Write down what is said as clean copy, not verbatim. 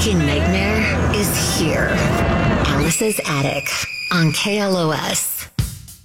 waking nightmare is here. Alice's Attic on KLOS.